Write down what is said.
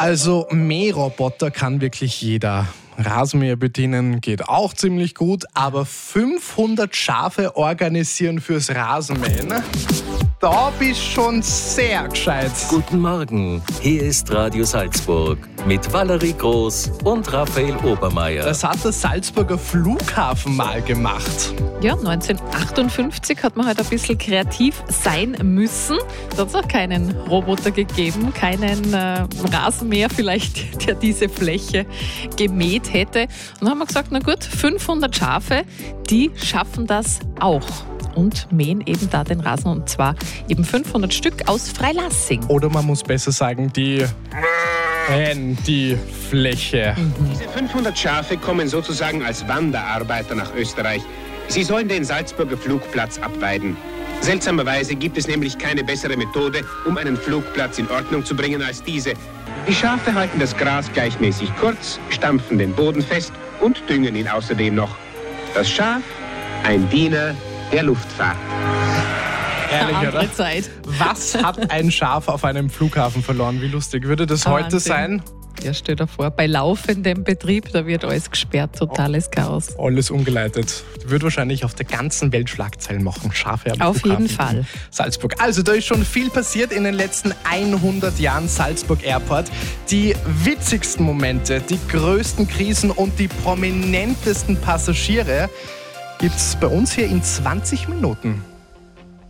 Also Mähroboter kann wirklich jeder. Rasenmäher bedienen geht auch ziemlich gut, aber 500 Schafe organisieren fürs Rasenmähen, da bist schon sehr gescheit. Guten Morgen, hier ist Radio Salzburg mit Valerie Groß und Raphael Obermeier. Das hat der Salzburger Flughafen mal gemacht. Ja, 1958 hat man halt ein bisschen kreativ sein müssen. Da hat es auch keinen Roboter gegeben, keinen Rasenmäher vielleicht, der diese Fläche gemäht hätte. Und dann haben wir gesagt, na gut, 500 Schafe, die schaffen das auch. Und mähen eben da den Rasen, und zwar eben 500 Stück aus Freilassing. Oder man muss besser sagen, die Fläche. Diese 500 Schafe kommen sozusagen als Wanderarbeiter nach Österreich. Sie sollen den Salzburger Flugplatz abweiden. Seltsamerweise gibt es nämlich keine bessere Methode, um einen Flugplatz in Ordnung zu bringen als diese. Die Schafe halten das Gras gleichmäßig kurz, stampfen den Boden fest und düngen ihn außerdem noch. Das Schaf, ein Diener der Luftfahrt. Ehrlich, Eine andere oder? Zeit. Was hat ein Schaf auf einem Flughafen verloren? Wie lustig würde das heute sein? Ja, stell dir vor, bei laufendem Betrieb, da wird alles gesperrt, totales Chaos. Alles umgeleitet. Wird wahrscheinlich auf der ganzen Welt Schlagzeilen machen. Schafe am Auf Flughafen jeden Fall. in Salzburg. Also da ist schon viel passiert in den letzten 100 Jahren Salzburg Airport. Die witzigsten Momente, die größten Krisen und die prominentesten Passagiere gibt's bei uns hier in 20 Minuten.